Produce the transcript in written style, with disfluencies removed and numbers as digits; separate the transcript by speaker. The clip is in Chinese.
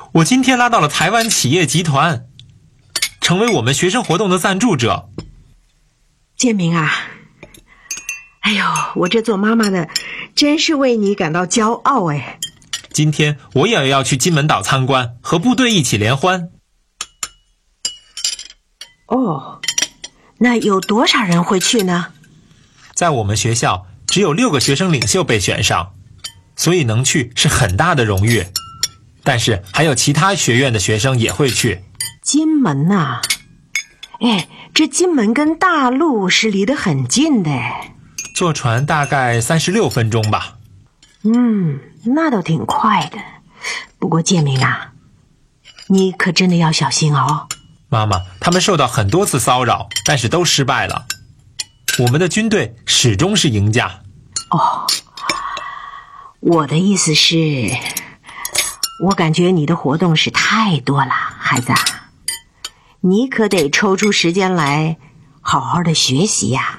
Speaker 1: 我今天拉到了台湾企业集团，成为我们学生活动的赞助者。
Speaker 2: 建明啊，哎呦，我这做妈妈的真是为你感到骄傲哎。
Speaker 1: 今天我也要去金门岛参观，和部队一起联欢。
Speaker 2: 哦，那有多少人会去呢？
Speaker 1: 在我们学校只有6个学生领袖被选上，所以能去是很大的荣誉。但是还有其他学院的学生也会去。
Speaker 2: 金门呐，哎，这金门跟大陆是离得很近的。
Speaker 1: 坐船大概36分钟吧。
Speaker 2: 那倒挺快的。不过建明啊，你可真的要小心哦。
Speaker 1: 妈妈，他们受到很多次骚扰，但是都失败了。我们的军队始终是赢家。
Speaker 2: 哦，我的意思是，我感觉你的活动是太多了，孩子啊，你可得抽出时间来好好的学习呀。